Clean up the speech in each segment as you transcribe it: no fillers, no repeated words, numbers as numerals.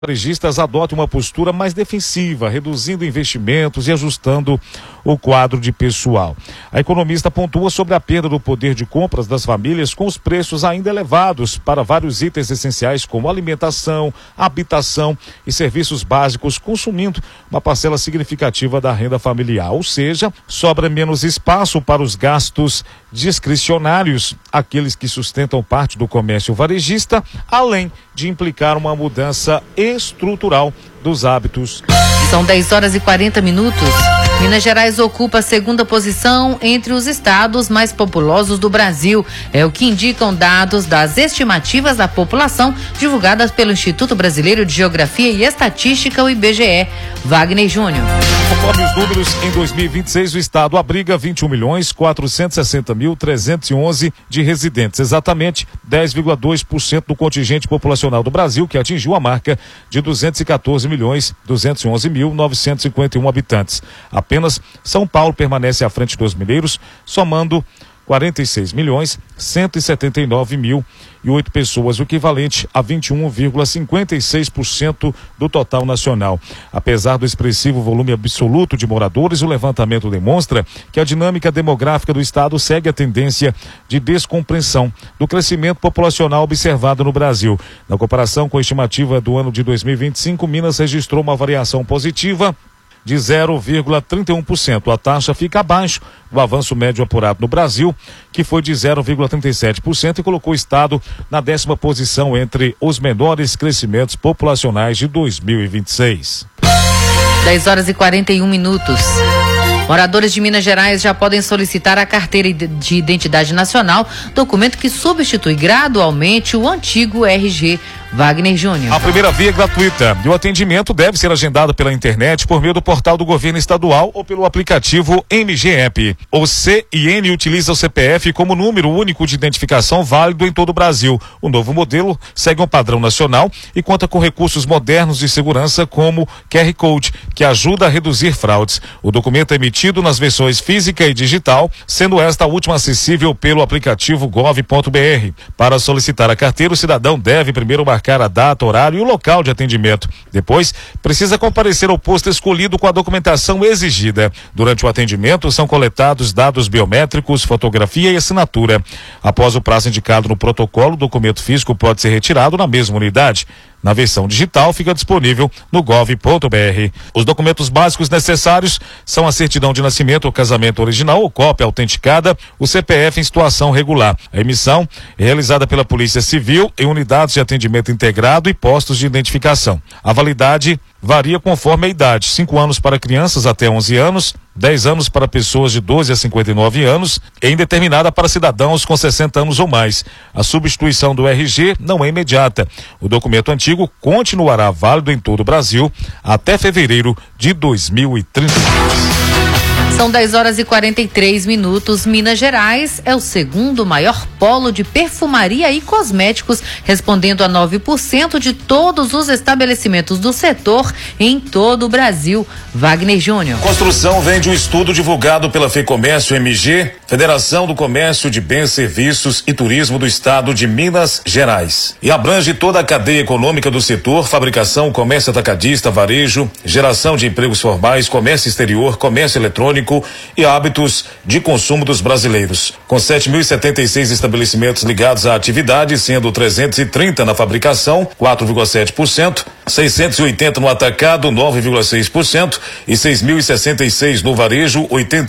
varejistas adotem uma postura mais defensiva, reduzindo investimentos e ajustando o quadro de pessoal. A economista pontua sobre a perda do poder de compras das famílias com os preços ainda elevados para vários itens essenciais como alimentação, habitação e serviços básicos, consumindo uma parcela significativa da renda familiar. Ou seja, sobra menos espaço para os gastos discricionários, aqueles que sustentam parte do comércio varejista, além de implicar uma mudança estrutural dos hábitos. São 10h40. Minas Gerais ocupa a segunda posição entre os estados mais populosos do Brasil. É o que indicam dados das estimativas da população divulgadas pelo Instituto Brasileiro de Geografia e Estatística, o IBGE. Wagner Júnior. Conforme os números, em 2026 o estado abriga 21.460.311 de residentes, exatamente 10,2% do contingente populacional do Brasil, que atingiu a marca de 214.211.951 habitantes. Apenas São Paulo permanece à frente dos mineiros, somando 46.179.008 pessoas, o equivalente a 21,56% do total nacional. Apesar do expressivo volume absoluto de moradores, o levantamento demonstra que a dinâmica demográfica do estado segue a tendência de descompressão do crescimento populacional observado no Brasil. Na comparação com a estimativa do ano de 2025, Minas registrou uma variação positiva de 0,31%. A taxa fica abaixo do avanço médio apurado no Brasil, que foi de 0,37% e colocou o estado na 10ª posição entre os menores crescimentos populacionais de 2026. 10h41. Moradores de Minas Gerais já podem solicitar a carteira de identidade nacional, documento que substitui gradualmente o antigo RG. Wagner Júnior. A primeira via é gratuita e o atendimento deve ser agendado pela internet por meio do portal do governo estadual ou pelo aplicativo MG-App. O CIN utiliza o CPF como número único de identificação válido em todo o Brasil. O novo modelo segue um padrão nacional e conta com recursos modernos de segurança como QR Code, que ajuda a reduzir fraudes. O documento é emitido nas versões física e digital, sendo esta a última acessível pelo aplicativo gov.br. Para solicitar a carteira, o cidadão deve primeiro marcar a data, horário e o local de atendimento. Depois, precisa comparecer ao posto escolhido com a documentação exigida. Durante o atendimento, são coletados dados biométricos, fotografia e assinatura. Após o prazo indicado no protocolo, o documento físico pode ser retirado na mesma unidade. Na versão digital, fica disponível no gov.br. Os documentos básicos necessários são a certidão de nascimento, o casamento original ou cópia autenticada, o CPF em situação regular. A emissão é realizada pela Polícia Civil em unidades de atendimento integrado e postos de identificação. A validade varia conforme a idade: 5 anos para crianças até 11 anos, 10 anos para pessoas de 12 a 59 anos e indeterminada para cidadãos com 60 anos ou mais. A substituição do RG não é imediata. O documento antigo continuará válido em todo o Brasil até fevereiro de 2032. São 10h43. Minas Gerais é o segundo maior polo de perfumaria e cosméticos, respondendo a 9% de todos os estabelecimentos do setor em todo o Brasil. Wagner Júnior. Construção vem de um estudo divulgado pela FEComércio MG, Federação do Comércio de Bens, Serviços e Turismo do Estado de Minas Gerais, e abrange toda a cadeia econômica do setor: fabricação, comércio atacadista, varejo, geração de empregos formais, comércio exterior, comércio eletrônico e hábitos de consumo dos brasileiros. Com 7.076 estabelecimentos ligados à atividade, sendo 330 na fabricação, 4,7%, 680 no atacado, 9,6% e 6.066 no varejo,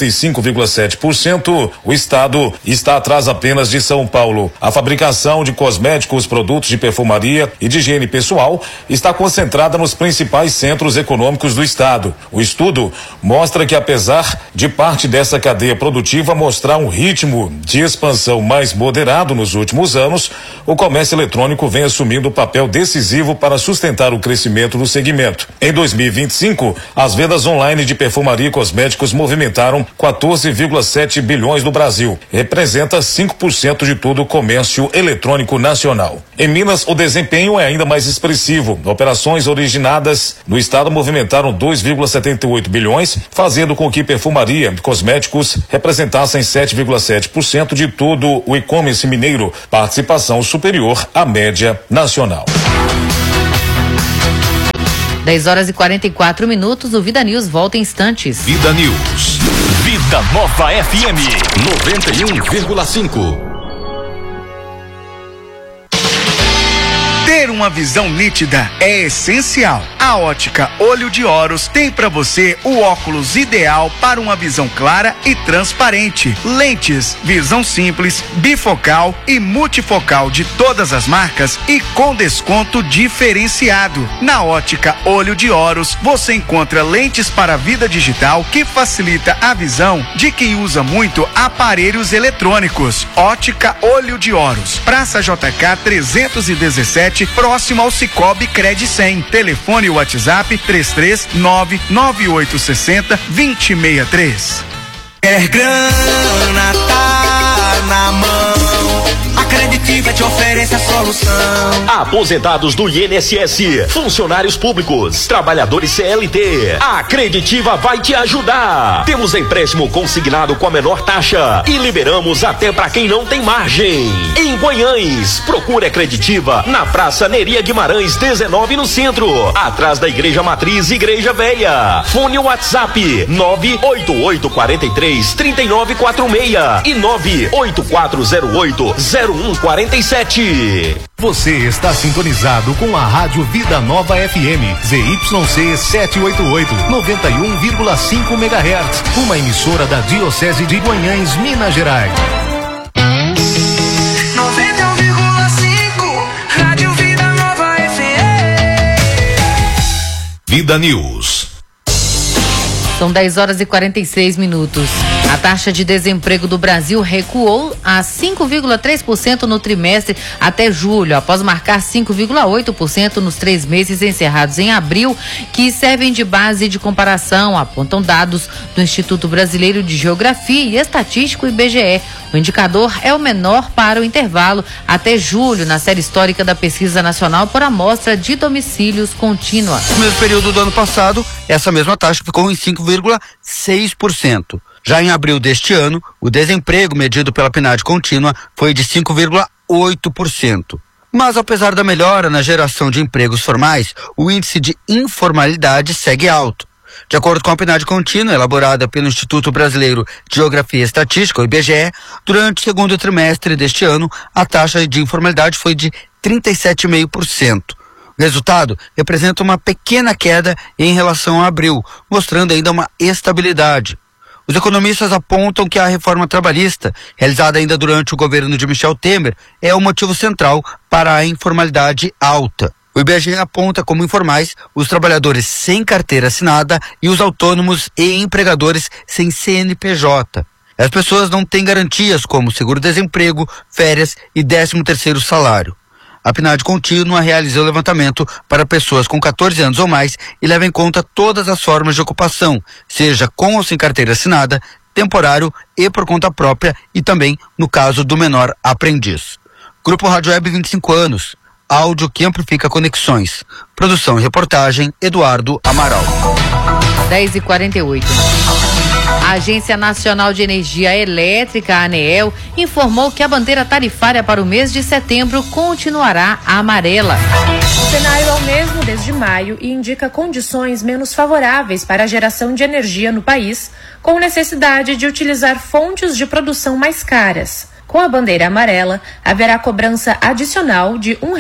85,7%, o estado está atrás apenas de São Paulo. A fabricação de cosméticos, produtos de perfumaria e de higiene pessoal está concentrada nos principais centros econômicos do estado. O estudo mostra que, apesar de parte dessa cadeia produtiva mostrar um ritmo de expansão mais moderado nos últimos anos, o comércio eletrônico vem assumindo um papel decisivo para sustentar o crescimento do segmento. Em 2025, as vendas online de perfumaria e cosméticos movimentaram 14,7 bilhões no Brasil. Representa 5% de todo o comércio eletrônico nacional. Em Minas, o desempenho é ainda mais expressivo. Operações originadas no estado movimentaram 2,78 bilhões, fazendo com que perfumaria e cosméticos representassem 7,7% de todo o e-commerce mineiro, participação superior à média nacional. 10h44, o Vida News volta em instantes. Vida News. Vida Nova FM 91,5. Ter uma visão nítida é essencial. A Ótica Olho de Horus tem para você o óculos ideal para uma visão clara e transparente. Lentes, visão simples, bifocal e multifocal de todas as marcas e com desconto diferenciado. Na Ótica Olho de Horus, você encontra lentes para a vida digital que facilita a visão de quem usa muito aparelhos eletrônicos. Ótica Olho de Horus, Praça JK 317, próximo ao Cicobi Cred 100. Telefone e WhatsApp 3399860-2063. Quer grana, tá na mão. A Creditiva te oferece a solução. Aposentados do INSS, funcionários públicos, trabalhadores CLT. A Creditiva vai te ajudar. Temos empréstimo consignado com a menor taxa e liberamos até para quem não tem margem. Em Guanhães, procure a Creditiva na Praça Neria Guimarães 19 no centro, atrás da Igreja Matriz Igreja Velha. Fone WhatsApp 988433946 e 984080147. Você está sintonizado com a Rádio Vida Nova FM, ZYC 788, 91,5 MHz, uma emissora da Diocese de Guanhães, Minas Gerais. 91,5, Rádio Vida Nova FM. Vida News. São 10h46. A taxa de desemprego do Brasil recuou a 5,3% no trimestre até julho, após marcar 5,8% nos 3 meses encerrados em abril, que servem de base de comparação, apontam dados do Instituto Brasileiro de Geografia e Estatística, IBGE. O indicador é o menor para o intervalo até julho, na série histórica da Pesquisa Nacional por Amostra de Domicílios Contínua. No mesmo período do ano passado, essa mesma taxa ficou em 5,6%. Já em abril deste ano, o desemprego medido pela PNAD contínua foi de 5,8%. Mas apesar da melhora na geração de empregos formais, o índice de informalidade segue alto. De acordo com a PNAD contínua, elaborada pelo Instituto Brasileiro de Geografia e Estatística, o IBGE, durante o segundo trimestre deste ano, a taxa de informalidade foi de 37,5%. O resultado representa uma pequena queda em relação a abril, mostrando ainda uma estabilidade. Os economistas apontam que a reforma trabalhista, realizada ainda durante o governo de Michel Temer, é o motivo central para a informalidade alta. O IBGE aponta como informais os trabalhadores sem carteira assinada e os autônomos e empregadores sem CNPJ. As pessoas não têm garantias como seguro-desemprego, férias e 13º salário. A PNAD contínua realiza o levantamento para pessoas com 14 anos ou mais e leva em conta todas as formas de ocupação, seja com ou sem carteira assinada, temporário e por conta própria, e também no caso do menor aprendiz. Grupo Rádio Web 25 anos. Áudio que amplifica conexões. Produção e reportagem, Eduardo Amaral. 10h48. A Agência Nacional de Energia Elétrica, a ANEEL, informou que a bandeira tarifária para o mês de setembro continuará amarela. O cenário é o mesmo desde maio e indica condições menos favoráveis para a geração de energia no país, com necessidade de utilizar fontes de produção mais caras. Com a bandeira amarela, haverá cobrança adicional de R$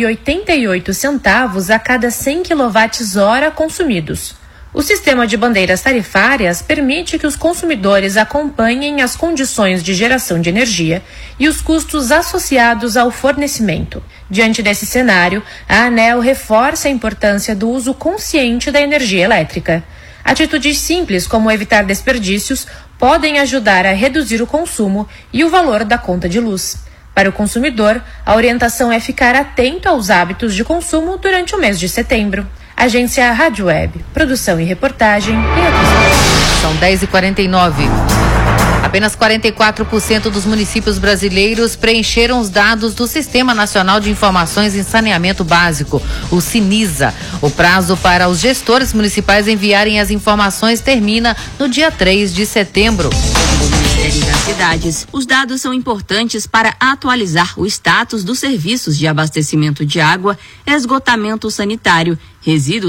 1,88 a cada 100 kWh consumidos. O sistema de bandeiras tarifárias permite que os consumidores acompanhem as condições de geração de energia e os custos associados ao fornecimento. Diante desse cenário, a ANEEL reforça a importância do uso consciente da energia elétrica. Atitudes simples como evitar desperdícios podem ajudar a reduzir o consumo e o valor da conta de luz. Para o consumidor, a orientação é ficar atento aos hábitos de consumo durante o mês de setembro. Agência Rádio Web, produção e reportagem. São 10h49. Apenas 44% dos municípios brasileiros preencheram os dados do Sistema Nacional de Informações em Saneamento Básico, o SINISA. O prazo para os gestores municipais enviarem as informações termina no dia 3 de setembro. Das cidades. Os dados são importantes para atualizar o status dos serviços de abastecimento de água, esgotamento sanitário, resíduos